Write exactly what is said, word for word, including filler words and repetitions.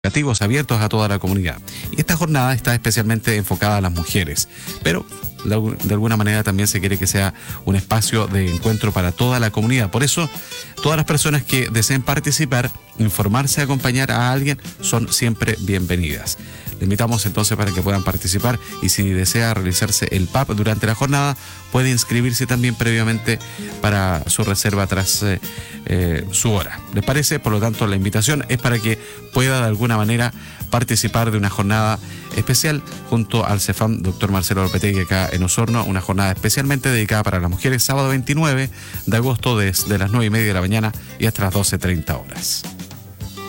educativos abiertos a toda la comunidad. Y esta jornada está especialmente enfocada a las mujeres, pero de alguna manera también se quiere que sea un espacio de encuentro para toda la comunidad. Por eso, todas las personas que deseen participar, informarse, acompañar a alguien, son siempre bienvenidas. Le invitamos entonces para que puedan participar, y si desea realizarse el P A P durante la jornada, puede inscribirse también previamente para su reserva tras eh, eh, su hora. ¿Les parece? Por lo tanto, la invitación es para que pueda de alguna manera participar de una jornada especial junto al CEFAM doctor Marcelo Lopetegui acá en Osorno, una jornada especialmente dedicada para las mujeres, sábado veintinueve de agosto desde las nueve y media de la mañana y hasta las doce treinta horas.